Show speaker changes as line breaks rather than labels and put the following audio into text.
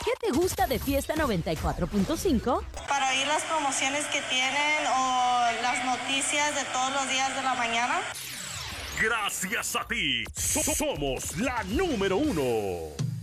¿Qué te gusta de Fiesta 94.5?
Para oír las promociones que tienen o las noticias de todos los días de la mañana.
Gracias a ti, somos la número 1.